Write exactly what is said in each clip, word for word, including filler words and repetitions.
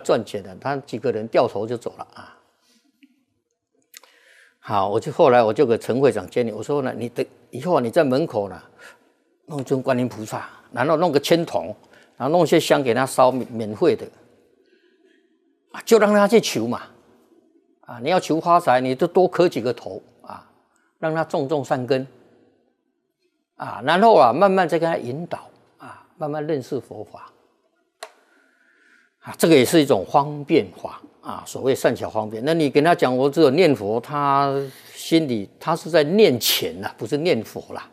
赚钱的，他几个人掉头就走了啊。好，我就后来我就给陈会长建议，我说呢，你的以后你在门口呢弄尊观音菩萨，然后弄个签筒，然后弄些香给他烧，免费的，就让他去求嘛。啊，你要求发财，你就多磕几个头啊，让他种种善根啊，然后啊，慢慢再给他引导啊，慢慢认识佛法啊，这个也是一种方便法啊，所谓善巧方便。那你跟他讲，我只有念佛，他心里他是在念钱啦，不是念佛啦。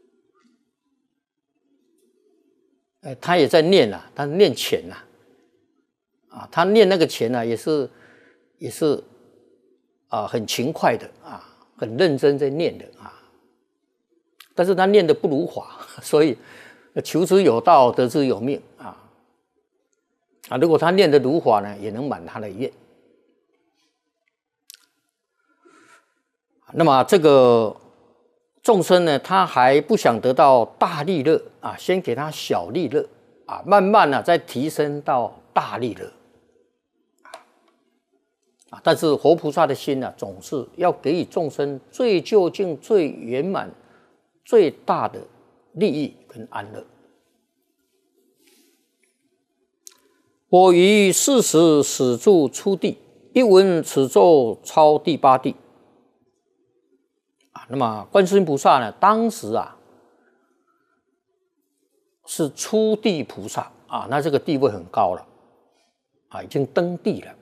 呃，他也在念啦，他念钱啦，啊，他念那个钱呢，也是也是。啊，很勤快的啊，很认真在念的啊，但是他念的不如法，所以求之有道，得之有命啊啊！如果他念的如法呢，也能满他的愿。那么这个众生呢，他还不想得到大利乐啊，先给他小利乐啊，慢慢呢、啊、再提升到大利乐。但是活菩萨的心呢、啊，总是要给予众生最究竟、最圆满、最大的利益跟安乐。我于四时始住初地，一闻此咒超第八地。啊，那么观世音菩萨呢，当时啊是初地菩萨啊，那这个地位很高了，啊，已经登地了。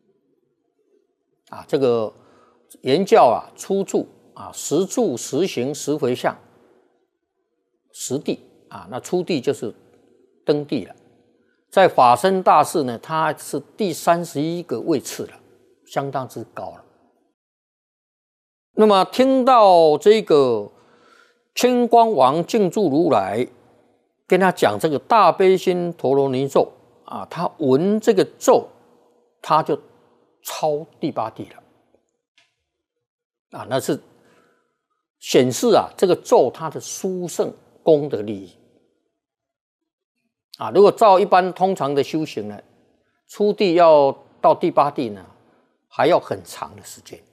啊，这个言教啊，初住啊，十住十行十回向，十地啊，那初地就是登地了。在法身大士呢，他是第三十一个位次了，相当之高了。那么听到这个千光王净住如来跟他讲这个大悲心陀罗尼咒啊，他闻这个咒，他就超第八地了啊，那是显示啊这个咒它的殊胜功德利益啊。如果照一般通常的修行呢，初地要到第八地呢，还要很长的时间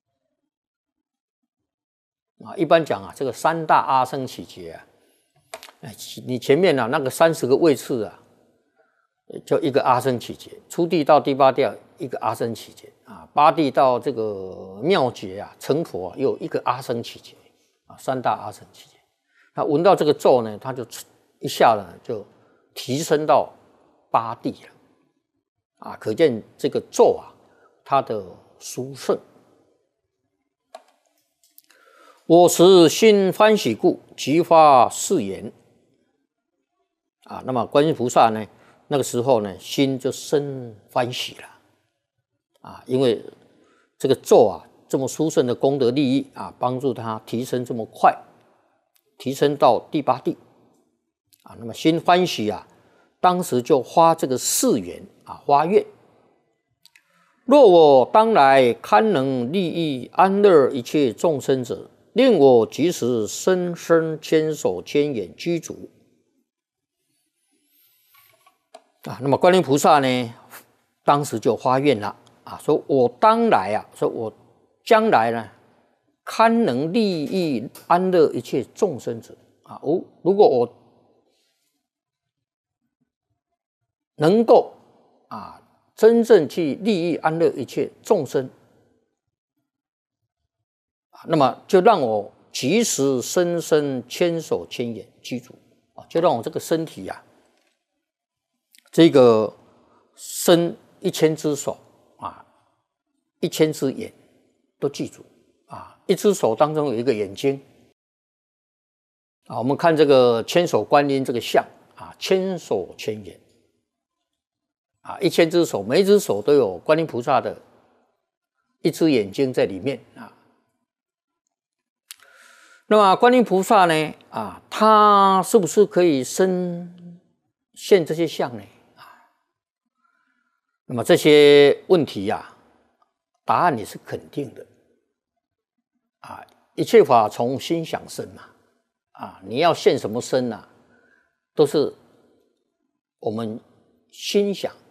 啊。一般讲啊，这个三大阿僧祇劫啊，你前面啊那个三十个位次啊，就一个阿僧祇劫，初地到第八地一个阿僧祇劫啊，八地到这个妙劫啊，成佛、啊、又一个阿僧祇劫啊，三大阿僧祇劫。他闻到这个咒呢，他就一下呢就提升到八地了啊，可见这个咒啊，它的殊胜。我时心欢喜故，即发誓言啊。那么观音菩萨呢，那个时候呢，心就生欢喜了啊，因为这个咒啊，这么殊胜的功德利益啊，帮助他提升这么快，提升到第八地啊。那么心欢喜啊，当时就发这个誓言啊，发愿：若我当来堪能利益安乐一切众生者，令我即时生生千手千眼居足啊。那么观音菩萨呢，当时就发愿了啊，说我当来啊，说我将来呢，堪能利益安乐一切众生者啊。哦，如果我能够啊，真正去利益安乐一切众生，那么就让我即时生生千手千眼居足啊，就让我这个身体啊，这个生一千只手啊，一千只眼都记住啊，一只手当中有一个眼睛啊。我们看这个千手观音这个像啊，千手千眼啊，一千只手，每一只手都有观音菩萨的一只眼睛在里面啊。那么观音菩萨呢啊，他是不是可以身现这些相呢啊？那么这些问题呀、啊，答案也是肯定的啊。一切法从心想生嘛啊，你要现什么身啊，都是我们心想